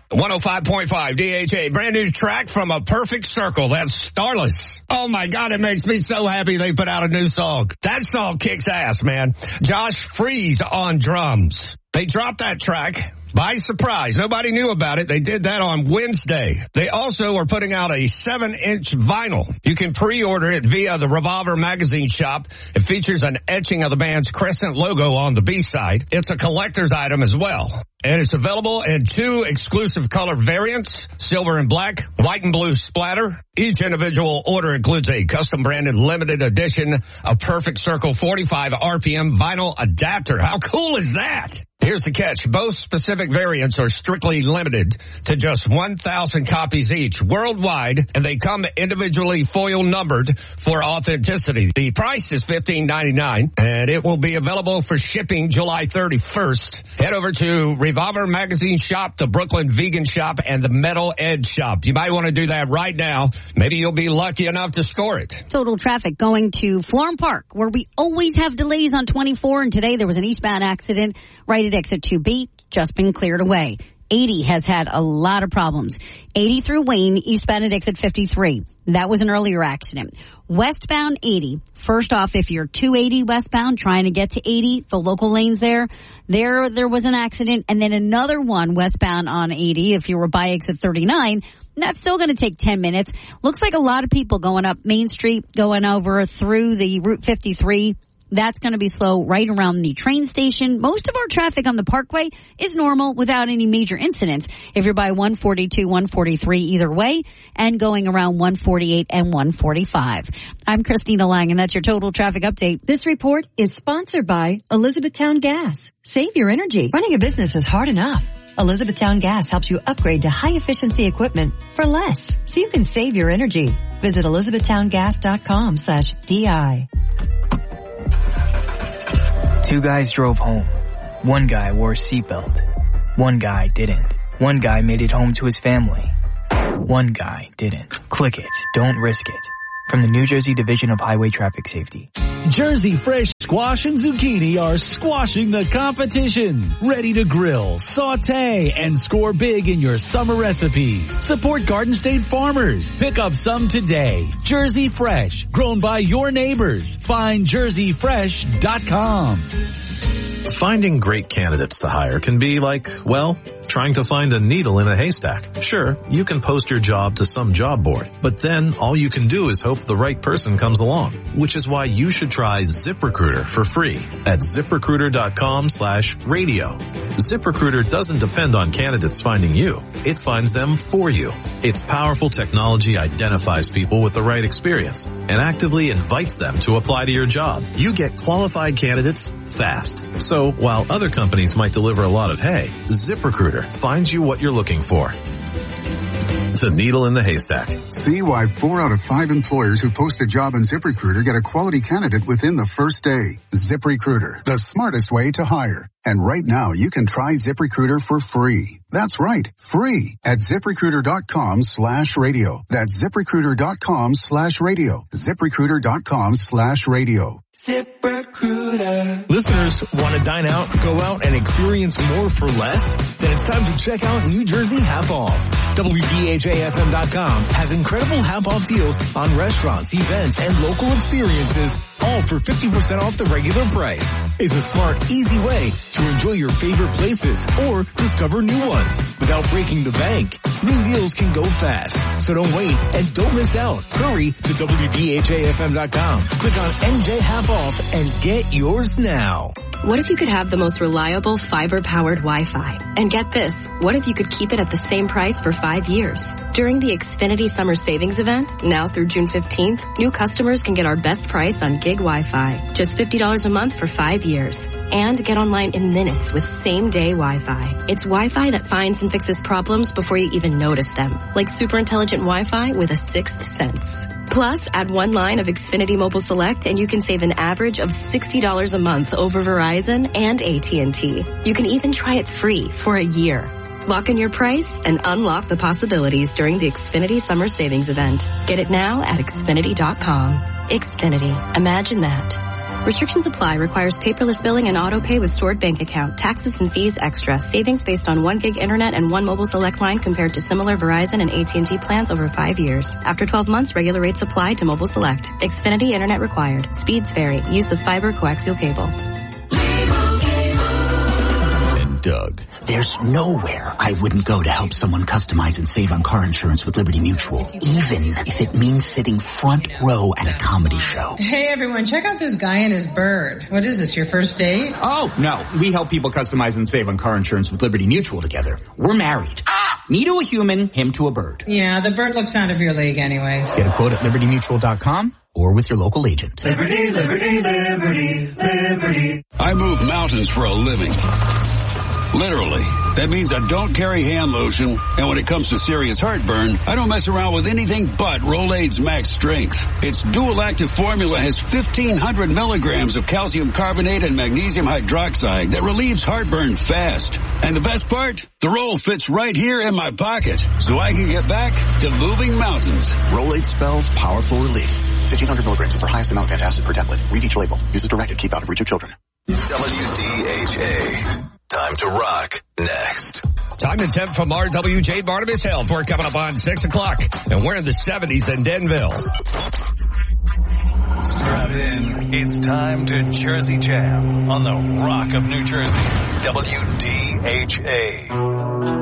105.5 DHA, brand new track from A Perfect Circle. That's Starless. Oh my God, it makes me so happy they put out a new song. That song kicks ass, man. Josh Freeze on drums. They dropped that track by surprise. Nobody knew about it. They did that on Wednesday. They also are putting out a 7-inch vinyl. You can pre-order it via the Revolver magazine shop. It features an etching of the band's Crescent logo on the B-side. It's a collector's item as well. And it's available in 2 exclusive color variants, silver and black, white and blue splatter. Each individual order includes a custom branded limited edition, A Perfect Circle 45 RPM vinyl adapter. How cool is that? Here's the catch. Both specific variants are strictly limited to just 1,000 copies each worldwide, and they come individually foil numbered for authenticity. The price is $15.99, and it will be available for shipping July 31st. Head over to Revolver Magazine Shop, the Brooklyn Vegan Shop, and the Metal Edge Shop. You might want to do that right now. Maybe you'll be lucky enough to score it. Total traffic going to Florham Park, where we always have delays on 24, and today there was an eastbound accident right at exit 2B, just been cleared away. 80 has had a lot of problems. 80 through Wayne, eastbound at exit 53. That was an earlier accident. Westbound 80, first off, if you're 280 westbound trying to get to 80, the local lanes there was an accident, and then another one westbound on 80 if you were by exit 39. That's still going to take 10 minutes. Looks like a lot of people going up Main Street, going over through the Route 53. That's going to be slow right around the train station. Most of our traffic on the Parkway is normal without any major incidents. If you're by 142, 143 either way, and going around 148 and 145. I'm Christina Lang, and that's your total traffic update. This report is sponsored by Elizabethtown Gas. Save your energy. Running a business is hard enough. Elizabethtown Gas helps you upgrade to high-efficiency equipment for less, so you can save your energy. Visit elizabethtowngas.com/DI. 2 guys drove home. One guy wore a seatbelt. One guy didn't. One guy made it home to his family. One guy didn't. Click it. Don't risk it. From the New Jersey Division of Highway Traffic Safety. Jersey Fresh Squash and Zucchini are squashing the competition. Ready to grill, saute, and score big in your summer recipes. Support Garden State farmers. Pick up some today. Jersey Fresh, grown by your neighbors. Find jerseyfresh.com. Finding great candidates to hire can be like, well, trying to find a needle in a haystack. Sure, you can post your job to some job board, but then all you can do is hope the right person comes along, which is why you should try ZipRecruiter for free at ZipRecruiter.com/radio. ZipRecruiter doesn't depend on candidates finding you. It finds them for you. Its powerful technology identifies people with the right experience and actively invites them to apply to your job. You get qualified candidates fast. So while other companies might deliver a lot of hay, ZipRecruiter finds you what you're looking for. The needle in the haystack. See why 4 out of 5 employers who post a job in ZipRecruiter get a quality candidate within the first day. ZipRecruiter, the smartest way to hire. And right now, you can try ZipRecruiter for free. That's right, free at ZipRecruiter.com/radio. That's ZipRecruiter.com/radio. ZipRecruiter.com/radio. ZipRecruiter. Listeners want to dine out, go out, and experience more for less? Then it's time to check out New Jersey Half Off. WDHAFM.com has incredible half-off deals on restaurants, events, and local experiences, all for 50% off the regular price. It's a smart, easy way to enjoy your favorite places or discover new ones without breaking the bank. New deals can go fast, so don't wait and don't miss out. Hurry to WDHAFM.com. Click on NJ Half Off and get yours now. What if you could have the most reliable fiber-powered Wi-Fi? And get this, what if you could keep it at the same price for 5 years? During the Xfinity Summer Savings Event, now through June 15th, new customers can get our best price on gig Wi-Fi. Just $50 a month for 5 years. And get online in minutes with same-day Wi-Fi. It's Wi-Fi that finds and fixes problems before you even notice them. Like super intelligent Wi-Fi with a sixth sense. Plus, add one line of Xfinity Mobile Select and you can save an average of $60 a month over Verizon and AT&T. You can even try it free for a year. Lock in your price and unlock the possibilities during the Xfinity Summer Savings Event. Get it now at Xfinity.com. Xfinity. Imagine that. Restrictions apply. Requires paperless billing and auto pay with stored bank account. Taxes and fees extra. Savings based on 1 gig internet and 1 mobile select line compared to similar Verizon and AT&T plans over 5 years. After 12 months, regular rates apply to mobile select. Xfinity internet required. Speeds vary. Use of fiber coaxial cable. Doug. There's nowhere I wouldn't go to help someone customize and save on car insurance with Liberty Mutual, even if it means sitting front row at a comedy show. Hey everyone, check out this guy and his bird. What is this, your first date? Oh, no. We help people customize and save on car insurance with Liberty Mutual together. We're married. Me to a human, him to a bird. Yeah, the bird looks out of your league anyways. Get a quote at libertymutual.com or with your local agent. Liberty, liberty, liberty, liberty. I move mountains for a living. Literally. That means I don't carry hand lotion, and when it comes to serious heartburn, I don't mess around with anything but Rolaids Max Strength. Its dual active formula has 1,500 milligrams of calcium carbonate and magnesium hydroxide that relieves heartburn fast. And the best part? The roll fits right here in my pocket, so I can get back to moving mountains. Rolaids spells powerful relief. 1,500 milligrams is our highest amount of antacid per tablet. Read each label. Use as directed. Keep out of reach of children. WDHA. Time to rock next. Time and temp from RWJ Barnabas Health. We're coming up on 6 o'clock, and we're in the 70s in Denville. Strap in. It's time to Jersey Jam on the Rock of New Jersey. WDHA.